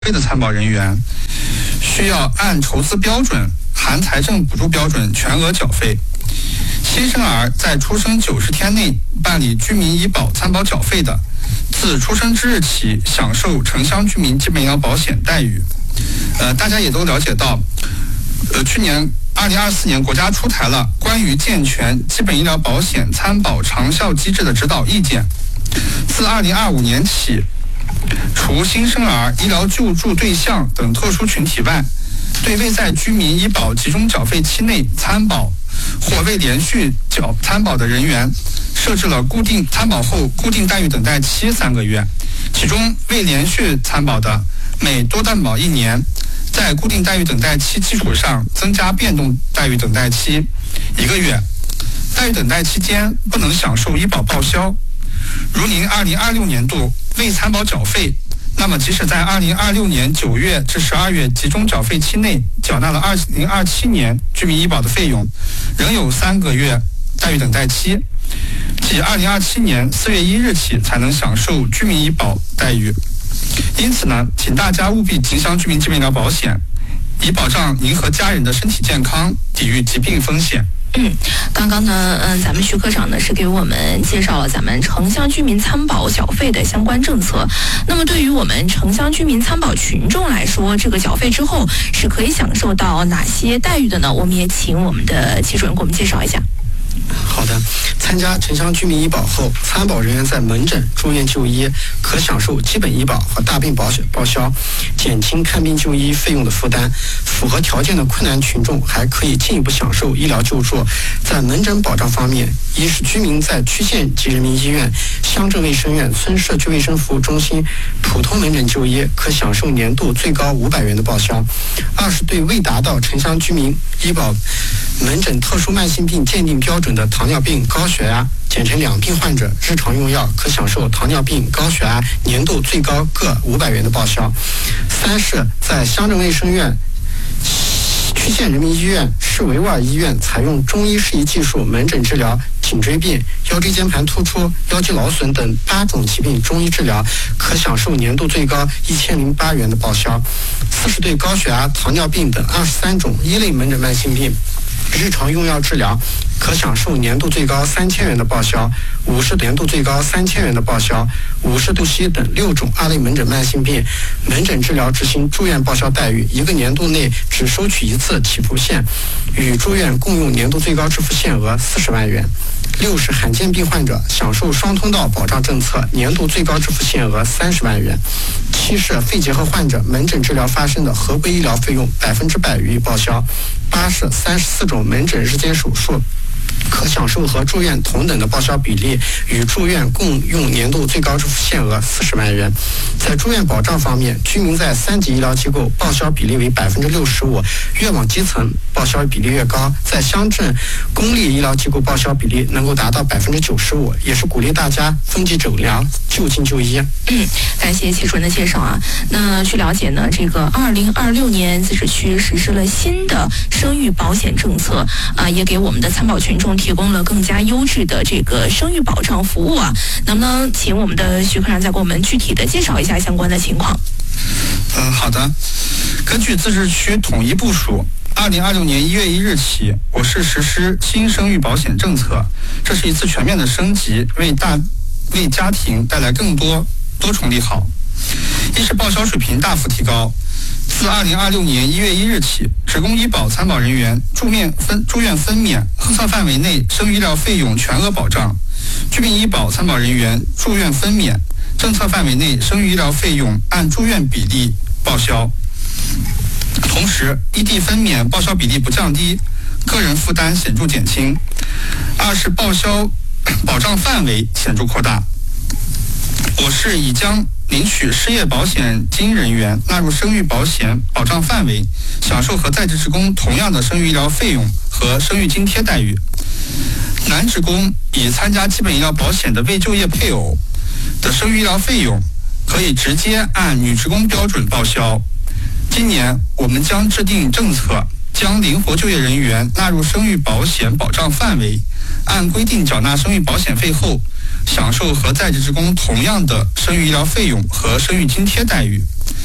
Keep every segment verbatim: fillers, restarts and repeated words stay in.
的参保人员需要按筹资标准含财政补助标准全额缴费。新生儿在出生九十天内办理居民医保参保缴费的，自出生之日起享受城乡居民基本医疗保险待遇。呃，大家也都了解到，呃，去年二零二四年国家出台了关于健全基本医疗保险参保长效机制的指导意见。自二零二五年起，除新生儿、医疗救助对象等特殊群体外，对未在居民医保集中缴费期内参保或未连续缴参保的人员，设置了固定参保后固定待遇等待期三个月，其中未连续参保的每多担保一年，在固定待遇等待期基础上增加变动待遇等待期一个月。待遇等待期间不能享受医保报销。如您二零二六年度未参保缴费，那么即使在二零二六年九月至十二月集中缴费期内缴纳了二零二七年居民医保的费用，仍有三个月待遇等待期，即二零二七年四月一日起才能享受居民医保待遇。因此呢，请大家务必竞相居民基本医疗保险，以保障您和家人的身体健康，抵御疾病风险。 嗯，刚刚呢，嗯，咱们徐科长呢是给我们介绍了咱们城乡居民参保缴费的相关政策。那么，对于我们城乡居民参保群众来说，这个缴费之后是可以享受到哪些待遇的呢？我们也请我们的齐主任给我们介绍一下。 好的，参加城乡居民医保后，参保人员在门诊、住院就医可享受基本医保和大病保险报销，减轻看病就医费用的负担。符合条件的困难群众还可以进一步享受医疗救助。在门诊保障方面，一是居民在区县级人民医院、乡镇卫生院、村社区卫生服务中心普通门诊就医可享受年度最高五百元的报销；二是对未达到城乡居民医保门诊特殊慢性病鉴定标准的糖尿病、高血压简称两病患者，日常用药可享受糖尿病、高血压年度最高各五百元的报销；三是在乡镇卫生院、区县人民医院、市维吾尔医院采用中医适宜技术门诊治疗颈椎病、腰椎间盘突出、腰肌劳损等八种疾病中医治疗，可享受年度最高一千零八元的报销。四是对高血压、糖尿病等二十三种一类门诊慢性病日常用药治疗，可享受年度最高三千元的报销；五是年度最高三千元的报销；五是肚脐等六种二类门诊慢性病门诊治疗执行住院报销待遇，一个年度内只收取一次起付线，与住院共用年度最高支付限额四十万元。六是罕见病患者享受双通道保障政策，年度最高支付限额三十万元。七是肺结核患者门诊治疗发生的合规医疗费用百分之百予以报销。八是三十四种门诊日间手术可享受和住院同等的报销比例，与住院共用年度最高支付限额四十万元。在住院保障方面，居民在三级医疗机构报销比例为百分之六十五，越往基层报销比例越高。在乡镇公立医疗机构报销比例能够达到百分之九十五，也是鼓励大家分级诊疗、就近就医。 嗯，感谢齐主任的介绍啊。那据了解呢，这个二零二六年自治区实施了新的生育保险政策啊，也给我们的参保群众提供了更加优质的这个生育保障服务啊。能不能请我们的徐科长再给我们具体的介绍一下相关的情况？ 嗯，好的。根据自治区统一部署，二零二六年一月一日起，我市实施新生育保险政策，这是一次全面的升级，为大为家庭带来更多多重利好。一是报销水平大幅提高。自二零二六年一月一日起，职工医保参保人员住院分住院分娩核算范围内生育医疗费用全额保障；居民医保参保人员住院分娩政策范围内生育医疗费用按住院比例报销。同时，异地分娩报销比例不降低，个人负担显著减轻。二是报销保障范围显著扩大。我市已将领取失业保险金人员纳入生育保险保障范围，享受和在职职工同样的生育医疗费用和生育津贴待遇。男职工已参加基本医疗保险的未就业配偶的生育医疗费用，可以直接按女职工标准报销。今年我们将制定政策，将灵活就业人员纳入生育保险保障范围，按规定缴纳生育保险费后，享受和在职职工同样的生育医疗费用和生育津贴待遇。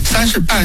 三是办